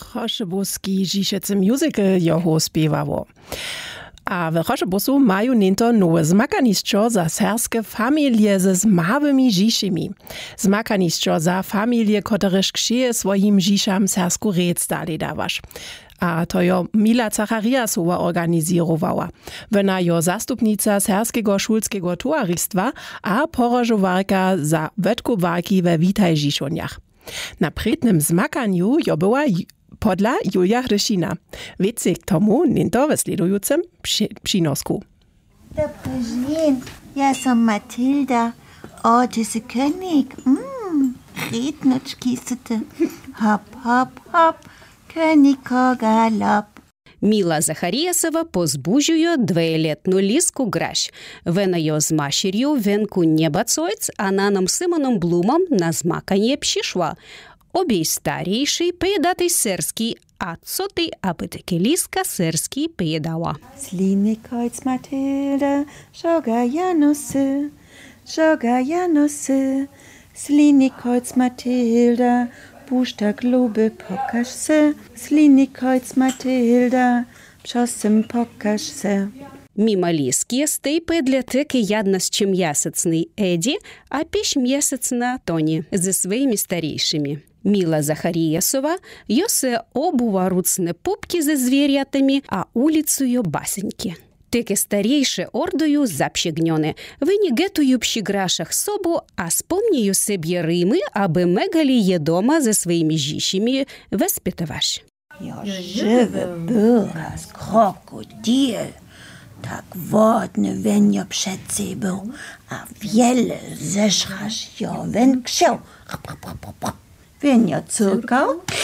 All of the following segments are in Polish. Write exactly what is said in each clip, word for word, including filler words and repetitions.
Choszebuski dzisiejszy musical jeho spiewało. A w Choszebusu mają ninto nowe zmakaniszczo za serskie familie ze zmawymi żiszymi. Zmakaniszczo za familie, które krzieje swoim żiszam sersku rec dalej dawasz. A to jo Mila Zachariasowa organizirowała. Wona jo zastupnica serskiego szulskiego towarystwa a porożowarka za wetkowarki we Witaj Żiszoniach. Na prednym zmakaniu jo była podla Julia Hryszina. Wiecie k tomu ninto w sledującym przynosku. Dobry dzień, ja som Matilda. O, ty si König. Mmm, rednoczki syty. Hop, hop, hop, König galop. Міла Захаріясова позбужує двоєлітну Ліску Гращ. Вона його з машір'ю венку не бацоць, а наном Симоном Блумом на змакання пшішла. Обій старіший поїдатий серський, а цотий, аби таки Ліска серський поїдала. Slinekreuz Matilda, Schoga Janusse, Schoga Janusse, Slinekreuz Matilda, Busta Globe Pokaszse, Slinekreuz Matilda, Pszosem Pokaszse. Міма Ліски стей підлітки ядна з чим'ясяцний Еді, а пішм'ясяцна Тоні зі своїми старішими. Міла Захаріясова йосе обува руцне пупки зі звірятами, а улицею басеньки. Теке старейше ордою запщегнёне. Вені гетую пші грашах собу, а спомнію себе Рими, аби мегалі є дома за своїми жіщами веспитаваш. Ja, żywy byras, krokodil. Tak wodny, wenn jo przed sebą, a wiele zeżrasz jo, wenn ksiał. Wenn jo cyrkał,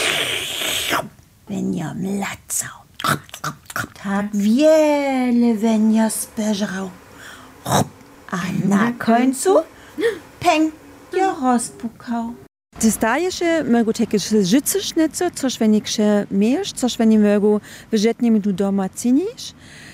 wenn jo mlacał. Tak wiele, wenn jo speżrał. A na końcu, pęk jo rozpukał. Ty stajesz się, mogą takie życysznice, coś weniksze miesz, coś wenik mogą wyżetnie tu doma cynisz,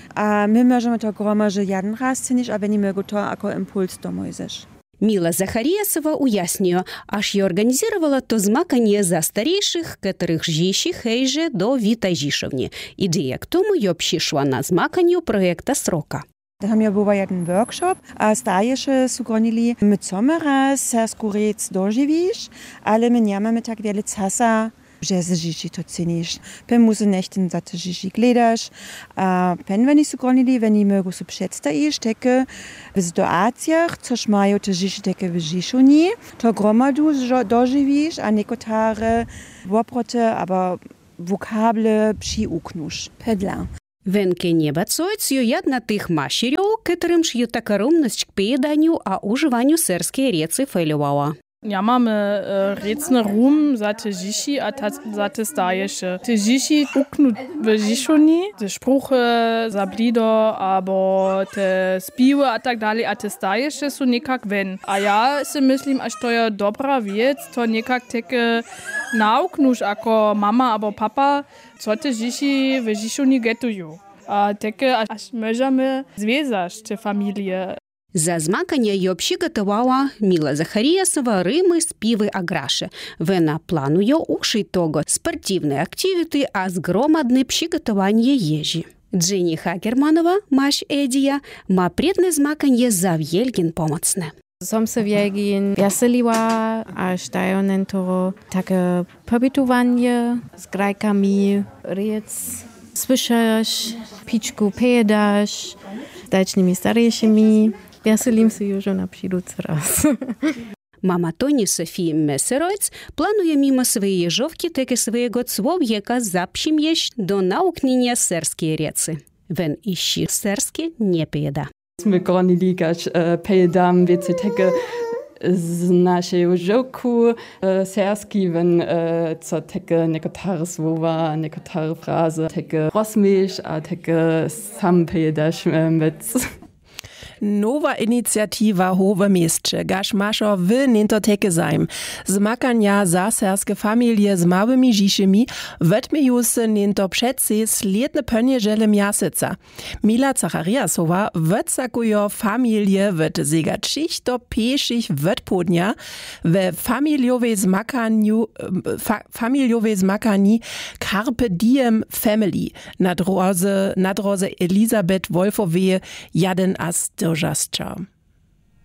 a my możemy to groma, że jeden raz cynisz, a wenik mogą to jako impuls domu jesteś. Міла Захаріясова уяснює, аж й організувала то змакання за старіших, которых жіші хейже до Віта Жішовні. Ідея к тому й обшішла на змаканню проєкта «Срока». Da haben wir wohl jeden Workshop, a stajesz su gronili mit Sommeras, sersku rec doživiš, ale my niemy tak wiele casa, że ze życi to cynisz. Pen musi nechten za te życi gledasz, a pen wenn ich su gronili, wenn ich mögu su przedstawisz, teke w sytuacjach, coż mają te życi teke w życiuni, to gromadu doživiš, a nekotare woprote, aber Vokable přiuknuš. Pedla. Венке не бацоць ядна тих машірів, которым ж ю така румність к поїданню, а уживанню серської реці фейлювала. Ja, mamy e, recne rum za te žiši a ta, za te staješe. Te žiši uknut v žišoni, te spruche za blido, abo te spive a tak dalej, a te staješe su nekak ven. A ja si mislim, až to je dobra vec, to nekak teke nauknuš ako mama abo papa, co te žiši v žišoni getuju. A teke až możemy związać te familie. За змакання й обшіготувала Міла Захаріясова Рими, співи Аграше. Вона планує уши того спортивні активіти, а згромадне пшіготування їжі. Дженні Хакерманова, маш Едія, ма предне змакання зав'єльгін помоцне. Som se wielgin weseliła, a stajonen to takie pobytowanie z grajkami, riec, słyszysz, piczku pedasz, z dajcznymi starszymi. Weselim się już na przydłucy raz. Mama Тоні Софії Месероць планує мимо своєї жовки таки свого цвов'яка запшім'єш до наукнення серської реці. Вен іщі серське не п'єда. Ми гронили гаш п'єдам віцетеки z naszej żoku serski, wenn co teke nekotare słowa, nekotare frazy, teke rozmiesz, a teke sam pojadasz mit. Nowa inicjativa Howe Miestče, gaž mašo w Nintoteke zajm. Zmakanja za serskie familie z małymi žišimi wetmeju se Ninto předse sledne pönježele mjaseca. Mila Zachariasowa wetsakujo familie wet zega třich do pěšich wetpodnia we familiowej zmakanju fa, familiowej zmakani Carpe Diem Family na drodze, na drodze Elisabeth Wolfowe jaden as Dojascha.